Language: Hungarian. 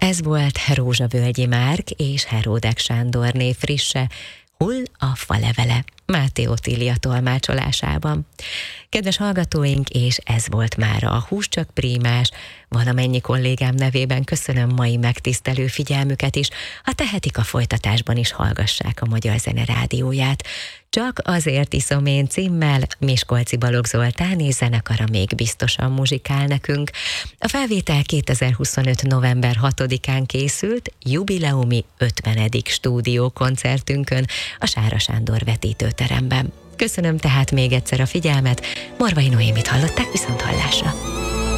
Ez volt Rózsavölgyi Márk és Heródek Sándorné frisse Hull a falevele, Máté Otília tolmácsolásában. Kedves hallgatóink, és ez volt mára a Hús csak prímás. Valamennyi kollégám nevében köszönöm mai megtisztelő figyelmüket is. Ha tehetik, a folytatásban is hallgassák a Magyar Zene Rádióját. Csak azért iszom én címmel Miskolci Balogh Zoltán és zenekara még biztosan muzsikál nekünk. A felvétel 2025. november 6-án készült jubileumi 50. stúdiókoncertünkön a Sára Sándor vetítőteremben. Köszönöm tehát még egyszer a figyelmet, Morvai Noémit hallották, viszont hallásra.